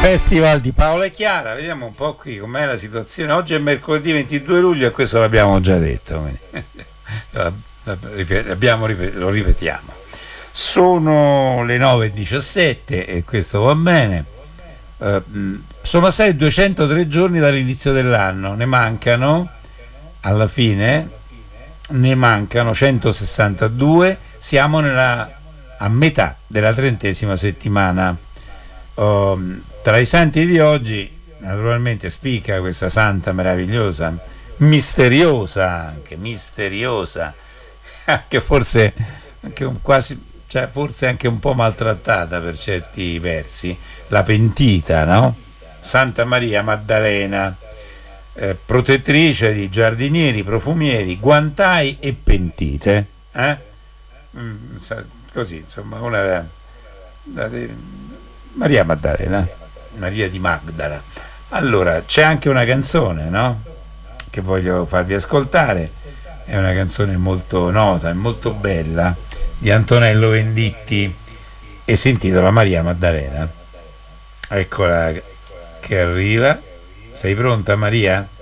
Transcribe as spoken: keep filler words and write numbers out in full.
Festival di Paola e Chiara. Vediamo un po' qui com'è la situazione. Oggi è mercoledì ventidue luglio e questo l'abbiamo già detto, abbiamo, lo ripetiamo. Sono le nove e diciassette e questo va bene. Uh, sono passati duecentotre giorni dall'inizio dell'anno, ne mancano alla fine ne mancano centosessantadue, siamo nella, a metà della trentesima settimana. Uh, tra i santi di oggi naturalmente spicca questa santa meravigliosa, misteriosa anche, misteriosa anche forse anche un, quasi cioè forse anche un po' maltrattata per certi versi, la pentita, no? Santa Maria Maddalena, eh, protettrice di giardinieri, profumieri, guantai e pentite, eh? Mm, così insomma, una, una Maria Maddalena, Maria di Magdala. Allora c'è anche una canzone, no? Che voglio farvi ascoltare, è una canzone molto nota e molto bella di Antonello Venditti e si intitola Maria Maddalena. Eccola che arriva. Sei pronta, Maria?